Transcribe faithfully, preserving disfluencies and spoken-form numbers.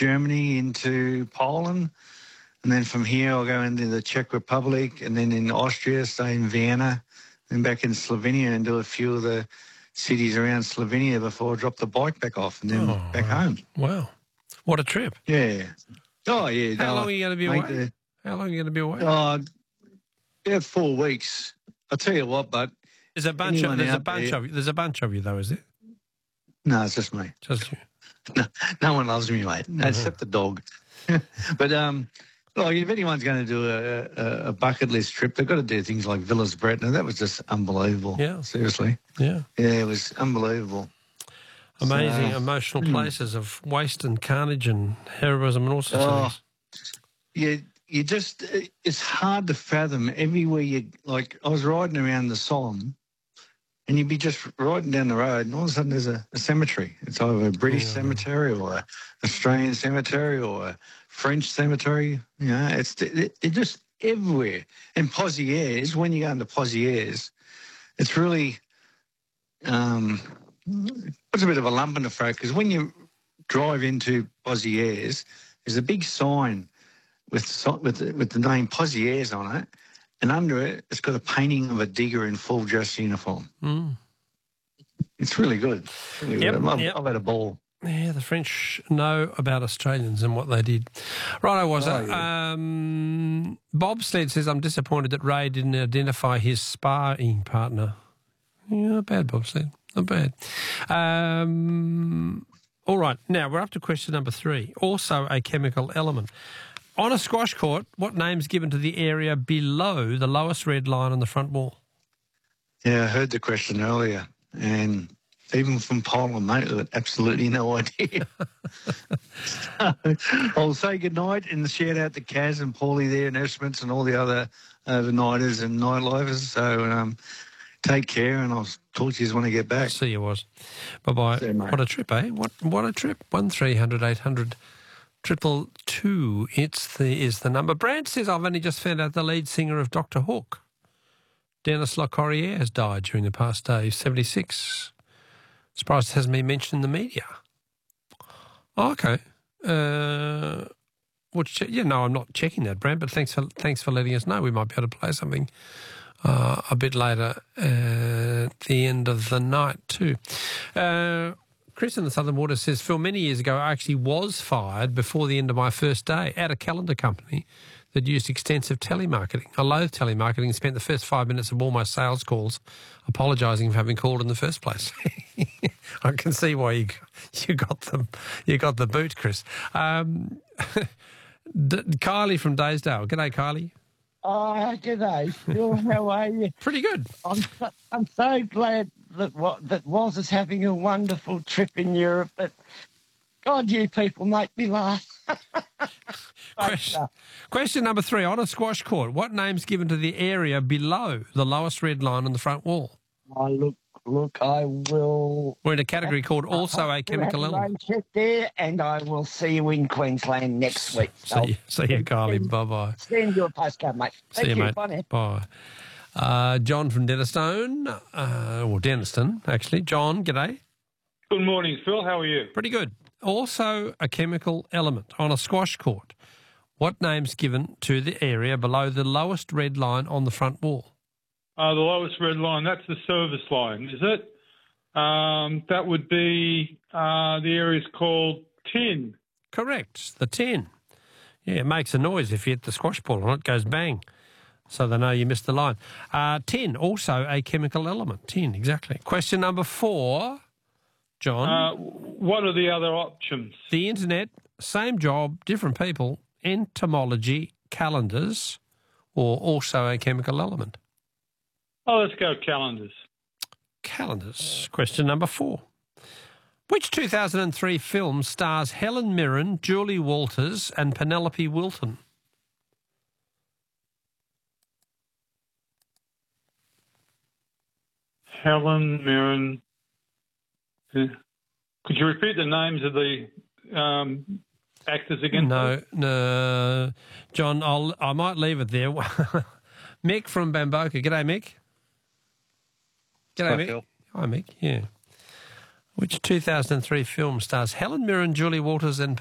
Germany into Poland. And then from here, I'll go into the Czech Republic, and then in Austria, stay in Vienna, then back in Slovenia and do a few of the cities around Slovenia before I drop the bike back off and then Oh, back wow. home. Wow. What a trip. Yeah. Oh, yeah. How no, long are you going to be mate, away? the- How long are you going to be away? Oh, about four weeks. I'll tell you what, but There's a bunch of anyone there's a out bunch there- of you. There's a bunch of you though, is there? no, it's just me. Just you. No, no one loves me, mate, Mm-hmm. except the dog. But um, like, if anyone's going to do a, a, a bucket list trip, they've got to do things like Villas Bretna. That was just unbelievable. Yeah. Seriously. Yeah. Yeah, it was unbelievable. Amazing So- emotional Hmm. places of waste and carnage and heroism and all sorts Oh. of things. You, you just, it's hard to fathom everywhere you, like, I was riding around the Solemn and you'd be just riding down the road and all of a sudden there's a, a cemetery. It's either a British Yeah. cemetery or an Australian cemetery or a French cemetery. You know, it's it, it just everywhere. And Pozieres, when you go into Pozieres, it's really, um, puts a bit of a lump in the throat because when you drive into Pozieres, there's a big sign with so- with the, with the name Pozieres on it, and under it, it's got a painting of a digger in full dress uniform. Mm. It's really good. Really Yep, good. I've, yep. I've had a ball. Yeah, the French know about Australians and what they did. Right, I was. Oh, um, Bobsled says, I'm disappointed that Ray didn't identify his sparring partner. Yeah, not bad, Bobsled. Not bad. Um, all right, now we're up to question number three. Also a chemical element. On a squash court, what name's given to the area below the lowest red line on the front wall? Yeah, I heard the question earlier, and even from Poland, mate, I've got absolutely no idea. I'll say goodnight and shout out to Kaz and Paulie there and Estimates and all the other overnighters and nightlifers. So um, take care, and I'll talk to you when I get back. See you was. Bye-bye. See you, mate. What a trip, eh? What what a trip. One three hundred eight hundred triple two. It's the is the number. Brad says, I've only just found out the lead singer of Doctor Hook, Dennis Lacorriere, has died during the past day. He's seventy-six. Surprised it hasn't been mentioned in the media. Oh, okay. Uh, which, yeah, no, I'm not checking that, Brad, but thanks for thanks for letting us know. We might be able to play something uh, a bit later uh, at the end of the night too. Uh, Chris in the Southern Water says, Phil, many years ago I actually was fired before the end of my first day at a calendar company that used extensive telemarketing. I loathed telemarketing and spent the first five minutes of all my sales calls apologising for having called in the first place. I can see why you you got the you got the boot, Chris. Um, D- Kylie from Daysdale. G'day, Kylie. Oh, g'day, Phil. How are you? Pretty good. I'm so, I'm so glad that what that Woz is having a wonderful trip in Europe. But God, you people make me laugh. Question, question number three. On a squash court, what name's given to the area below the lowest red line on the front wall? Oh, look, look, I will. We're in a category called also a chemical We'll have a element. rain check there, and I will see you in Queensland next week. So See you, see you Kylie. Bye-bye. send you a postcard, mate. Thank See you, mate. Bye now. Bye. Uh, John from Denistone, uh, or Denniston, actually. John, g'day. Good morning, Phil. How are you? Pretty good. Also a chemical element on a squash court. What name's given to the area below the lowest red line on the front wall? Uh, the lowest red line, that's the service line, is it? Um, that would be, uh, the area's called tin. Correct, the tin. Yeah, it makes a noise if you hit the squash ball on it, goes bang. So they know you missed the line. Uh, tin, also a chemical element. Tin, exactly. Question number four, John. Uh, what are the other options? The internet, same job, different people, entomology, calendars, or also a chemical element? Oh, let's go calendars. Calendars. Question number four. Which two thousand three film stars Helen Mirren, Julie Walters and Penelope Wilton? Helen Mirren. Uh, Could you repeat the names of the um, actors again? No, no. John, I'll, I might leave it there. Mick from Bamboka. G'day, Mick. G'day, Hi, Mick. Phil. Hi, Mick. Yeah. Which two thousand three film stars Helen Mirren, Julie Walters and